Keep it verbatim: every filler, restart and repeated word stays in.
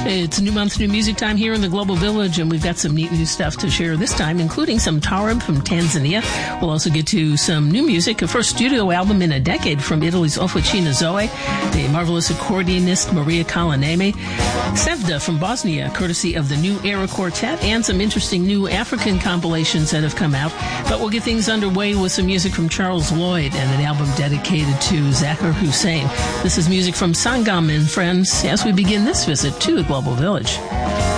It's a new month, new music time here in the Global Village, and we've got some neat new stuff to share this time, including some Taarab from Tanzania. We'll also get to some new music, a first studio album in a decade from Italy's Officina Zoe, the marvelous accordionist Maria Kalaneme, Sevda from Bosnia, courtesy of the New Era Quartet, and some interesting new African compilations that have come out. But we'll get things underway with some music from Charles Lloyd and an album dedicated to Zakir Hussain. This is music from Sangam and Friends as we begin this visit to the Global Village.